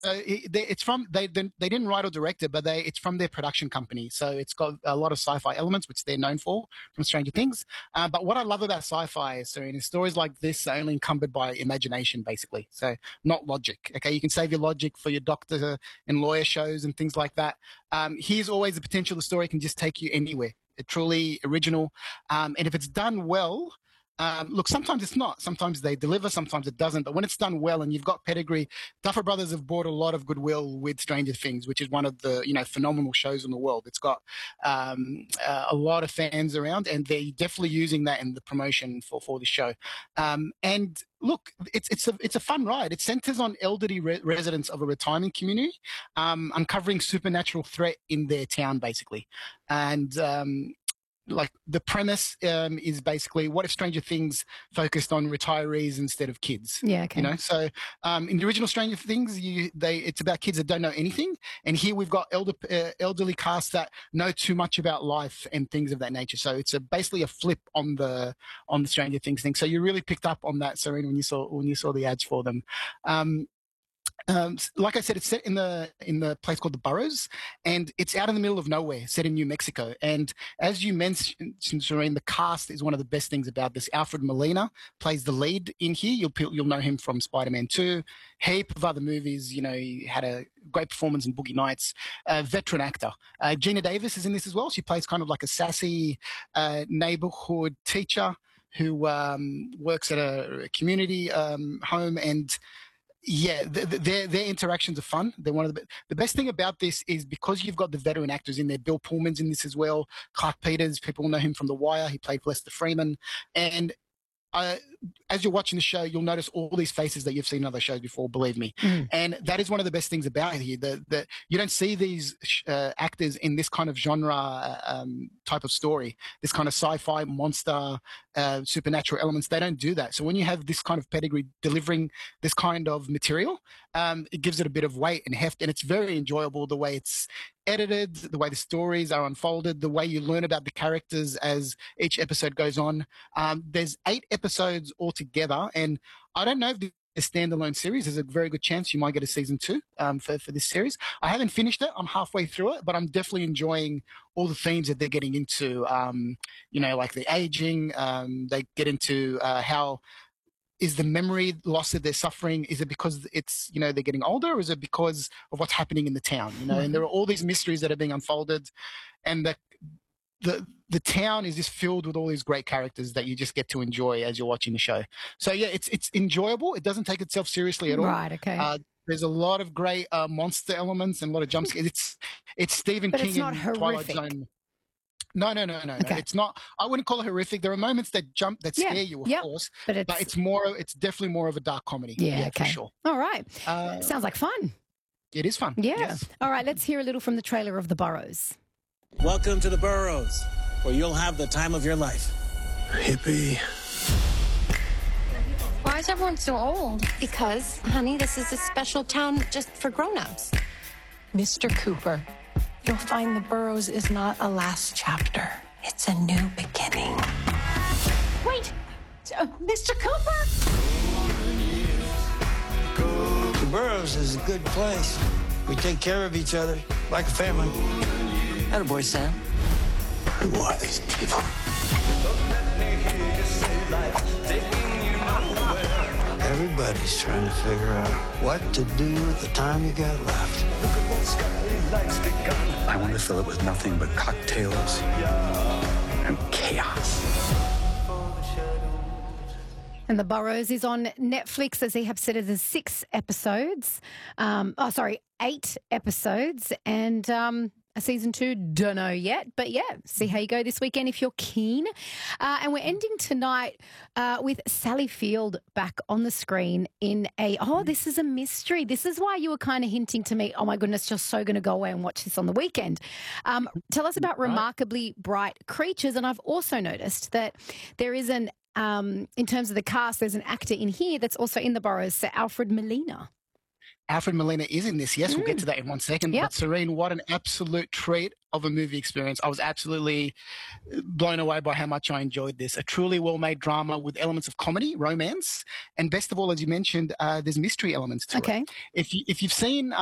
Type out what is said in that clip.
They didn't write or direct it, but it's from their production company. So it's got a lot of sci-fi elements, which they're known for from Stranger Things. But what I love about sci-fi, Serene, is stories like this are only encumbered by imagination, basically. So not logic. Okay, you can save your logic for your doctor and lawyer shows and things like that. Here's always the potential the story can just take you anywhere. It's truly original, and if it's done well. Look, sometimes it's not. Sometimes they deliver, sometimes it doesn't. But when it's done well and you've got pedigree, Duffer Brothers have brought a lot of goodwill with Stranger Things, which is one of the, phenomenal shows in the world. It's got a lot of fans around, and they're definitely using that in the promotion for the show. And look, it's a fun ride. It centers on elderly residents of a retirement community, uncovering supernatural threat in their town, basically. And like the premise is basically, what if Stranger Things focused on retirees instead of kids? Yeah, okay. So in the original Stranger Things, it's about kids that don't know anything, and here we've got elderly cast that know too much about life and things of that nature. So it's basically a flip on the Stranger Things thing. So you really picked up on that, Serena, when you saw the ads for them. Like I said, it's set in the place called the Burrows, and it's out in the middle of nowhere, set in New Mexico. And as you mentioned, Serene, the cast is one of the best things about this. Alfred Molina plays the lead in here. You'll know him from Spider-Man 2, heap of other movies. He had a great performance in Boogie Nights. Veteran actor. Gina Davis is in this as well. She plays kind of like a sassy neighborhood teacher who works at a community home, and yeah, their interactions are fun. They're one of the best thing about this is because you've got the veteran actors in there. Bill Pullman's in this as well. Clark Peters, people know him from The Wire. He played Lester Freeman. And as you're watching the show, you'll notice all these faces that you've seen in other shows before, believe me. And that is one of the best things about it here, that you don't see these actors in this kind of genre type of story, this kind of sci-fi monster, supernatural elements. They don't do that. So when you have this kind of pedigree delivering this kind of material, it gives it a bit of weight and heft, and it's very enjoyable the way it's edited, the way the stories are unfolded, the way you learn about the characters as each episode goes on. There's 8 episodes altogether, and I don't know if the standalone series, there's a very good chance you might get a season 2 for this series. I haven't finished it. I'm halfway through it, but I'm definitely enjoying all the themes that they're getting into, like the aging. They get into how is the memory loss that they're suffering? Is it because it's, they're getting older, or is it because of what's happening in the town? And there are all these mysteries that are being unfolded, and the town is just filled with all these great characters that you just get to enjoy as you're watching the show. So yeah, it's enjoyable. It doesn't take itself seriously at all. Right. Okay. There's a lot of great monster elements and a lot of jump scares. It's Stephen King and Twilight Zone. No. Okay. It's not. I wouldn't call it horrific. There are moments that scare you, of course. But it's definitely more of a dark comedy. Yeah, for okay. sure. All right. Sounds like fun. It is fun. Yeah. Yes. All right. Let's hear a little from the trailer of The Burrows. Welcome to The Burrows, where you'll have the time of your life. Hippie. Why is everyone so old? Because, honey, this is a special town just for grown-ups. Mr. Cooper, you'll find The Burrows is not a last chapter. It's a new beginning. Wait! Mr. Cooper? The Burrows is a good place. We take care of each other like a family. Attaboy, Sam. Who are these people? Everybody's trying to figure out what to do with the time you got left. I want to fill it with nothing but cocktails and chaos. And The Burrows is on Netflix, as they have said, it is 6 episodes. 8 episodes. And a season 2, don't know yet. But yeah, see how you go this weekend if you're keen. And we're ending tonight with Sally Field back on the screen in this is a mystery. This is why you were kind of hinting to me, oh my goodness, just so going to go away and watch this on the weekend. Tell us about Remarkably Bright Creatures. And I've also noticed that there is in terms of the cast, there's an actor in here that's also in The Burrows, Sir Alfred Molina. Alfred Molina is in this. Yes, we'll get to that in 1 second. Yep. But Serene, what an absolute treat of a movie experience. I was absolutely blown away by how much I enjoyed this. A truly well-made drama with elements of comedy, romance, and best of all, as you mentioned, there's mystery elements to it. Okay. If you've seen